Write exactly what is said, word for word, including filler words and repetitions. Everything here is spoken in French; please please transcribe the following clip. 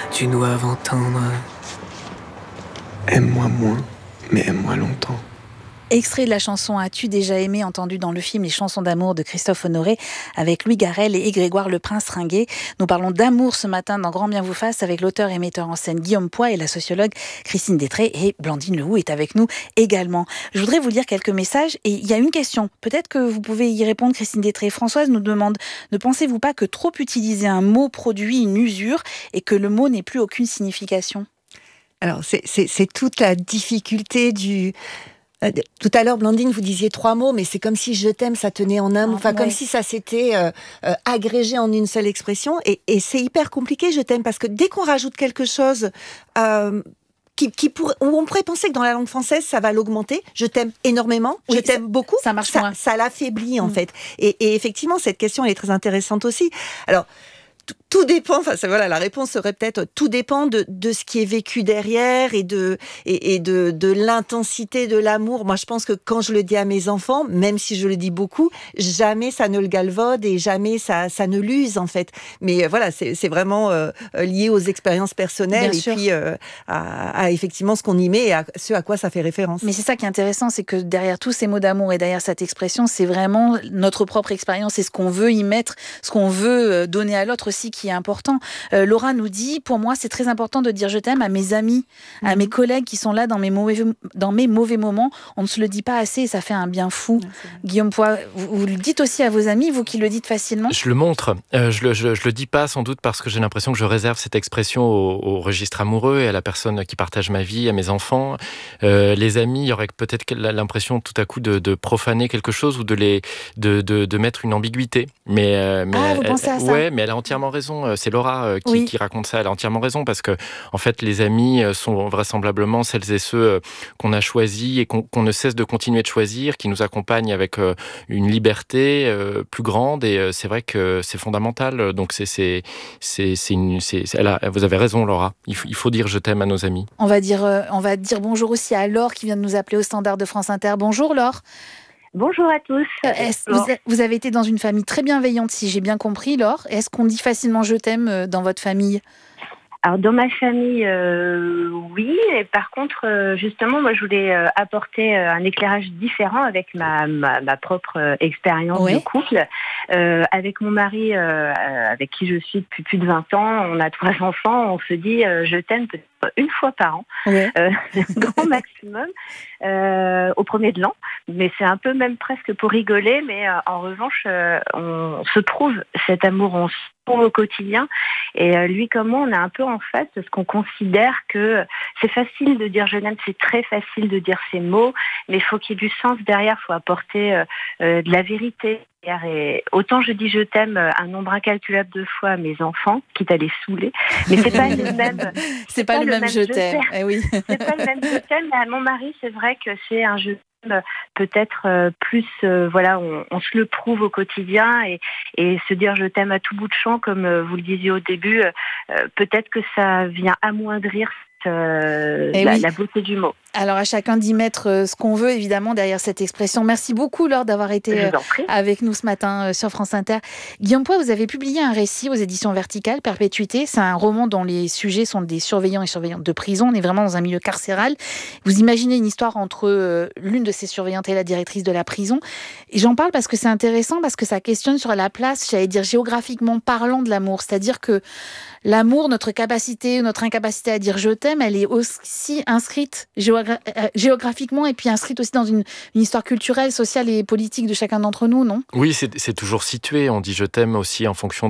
tu dois entendre. Aime-moi moins, mais aime-moi longtemps. Extrait de la chanson « As-tu déjà aimé » entendu dans le film Les chansons d'amour de Christophe Honoré avec Louis Garrel et Grégoire Le Prince Ringuet. Nous parlons d'amour ce matin dans Grand Bien vous fasse avec l'auteur et metteur en scène Guillaume Poix et la sociologue Christine Détré, et Blandine Lehoux est avec nous également. Je voudrais vous lire quelques messages et il y a une question. Peut-être que vous pouvez y répondre, Christine Détré. Françoise nous demande « Ne pensez-vous pas que trop utiliser un mot produit une usure et que le mot n'ait plus aucune signification ?» Alors, c'est, c'est, c'est toute la difficulté du... Euh, tout à l'heure, Blandine, vous disiez trois mots, mais c'est comme si je t'aime, ça tenait en un mot. Enfin, ouais. Comme si ça s'était euh, euh, agrégé en une seule expression. Et, et c'est hyper compliqué, je t'aime, parce que dès qu'on rajoute quelque chose euh, qui, qui pourrait, où on pourrait penser que dans la langue française, ça va l'augmenter. Je t'aime énormément, oui, je t'aime ça, beaucoup. Ça marche ça, moins. Ça l'affaiblit, en mmh. fait. Et, et effectivement, cette question, elle est très intéressante aussi. Alors, tout dépend, enfin voilà, la réponse serait peut-être tout dépend de, de ce qui est vécu derrière et de, et, et de, de l'intensité de l'amour. Moi, je pense que quand je le dis à mes enfants, même si je le dis beaucoup, jamais ça ne le galvaude et jamais ça, ça ne l'use en fait. Mais euh, voilà, c'est, c'est vraiment euh, lié aux expériences personnelles Bien et sûr. puis euh, à, à effectivement ce qu'on y met et à ce à quoi ça fait référence. Mais c'est ça qui est intéressant, c'est que derrière tous ces mots d'amour et derrière cette expression, c'est vraiment notre propre expérience et ce qu'on veut y mettre, ce qu'on veut donner à l'autre aussi qui est important. Euh, Laura nous dit, pour moi, c'est très important de dire je t'aime à mes amis, mmh. à mes collègues qui sont là dans mes mauvais, dans mes mauvais moments. On ne se le dit pas assez et ça fait un bien fou. Ouais, Guillaume Poix, vous, vous le dites aussi à vos amis, vous qui le dites facilement ? Je le montre. Euh, je, le, je, je le dis pas sans doute parce que j'ai l'impression que je réserve cette expression au, au registre amoureux et à la personne qui partage ma vie, à mes enfants. Euh, les amis, il y aurait peut-être l'impression tout à coup de, de profaner quelque chose ou de, les, de, de, de mettre une ambiguïté. Mais, euh, mais ah, vous elle, pensez à ça ? Ouais, mais elle a entièrement raison. C'est Laura qui, oui. qui raconte ça. Elle a entièrement raison parce que, en fait, les amis sont vraisemblablement celles et ceux qu'on a choisis et qu'on, qu'on ne cesse de continuer de choisir, qui nous accompagnent avec une liberté plus grande. Et c'est vrai que c'est fondamental. Donc, c'est, c'est, c'est, c'est une, c'est, c'est, elle a, vous avez raison, Laura. Il faut, il faut dire je t'aime à nos amis. On va dire, euh, on va dire bonjour aussi à Laure qui vient de nous appeler au standard de France Inter. Bonjour, Laure. Bonjour à tous. Est-ce, vous, vous avez été dans une famille très bienveillante, si j'ai bien compris, Laure. Est-ce qu'on dit facilement je t'aime dans votre famille ? Alors dans ma famille, euh, oui. Et par contre, euh, justement, moi, je voulais euh, apporter euh, un éclairage différent avec ma, ma, ma propre euh, expérience oui. de couple. Euh, avec mon mari, euh, avec qui je suis depuis plus de vingt ans, on a trois enfants. On se dit euh, je t'aime peut-être une fois par an, oui. euh, grand maximum, euh, au premier de l'an. Mais c'est un peu même presque pour rigoler. Mais euh, en revanche, euh, on se trouve cet amour, on se trouve au quotidien. Et euh, lui comme moi, on est un peu en face parce qu'on considère que c'est facile de dire je l'aime, c'est très facile de dire ces mots, mais il faut qu'il y ait du sens derrière, il faut apporter euh, euh, de la vérité. Et autant je dis je t'aime un nombre incalculable de fois à mes enfants, quitte à les saouler, mais c'est pas le même. C'est, c'est pas, pas le même, même je t'aime. Je eh oui. C'est pas le même je t'aime. Mais à mon mari, c'est vrai que c'est un je t'aime peut-être euh, plus, euh, voilà, on, on se le prouve au quotidien et, et se dire je t'aime à tout bout de champ, comme euh, vous le disiez au début, euh, peut-être que ça vient amoindrir Euh, la, oui. la beauté du mot. Alors à chacun d'y mettre euh, ce qu'on veut évidemment derrière cette expression. Merci beaucoup Laure d'avoir été euh, avec nous ce matin euh, sur France Inter. Guillaume Poix, vous avez publié un récit aux éditions Verticales, Perpétuité. C'est un roman dont les sujets sont des surveillants et surveillantes de prison. On est vraiment dans un milieu carcéral. Vous imaginez une histoire entre euh, l'une de ces surveillantes et la directrice de la prison. Et j'en parle parce que c'est intéressant, parce que ça questionne sur la place, j'allais dire géographiquement parlant, de l'amour. C'est-à-dire que l'amour, notre capacité, notre incapacité à dire je t'aime, elle est aussi inscrite géogra- géographiquement et puis inscrite aussi dans une, une histoire culturelle, sociale et politique de chacun d'entre nous, non ? Oui, c'est, c'est toujours situé. On dit je t'aime aussi en fonction